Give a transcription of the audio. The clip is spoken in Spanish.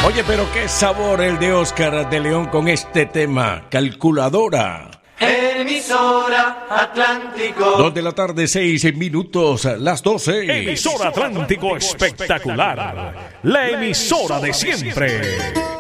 Oye, pero qué sabor el de Oscar de León con este tema, Calculadora. Emisora Atlántico. 2 de la tarde, 6 minutos, las 12. Emisora Atlántico espectacular. La emisora de siempre.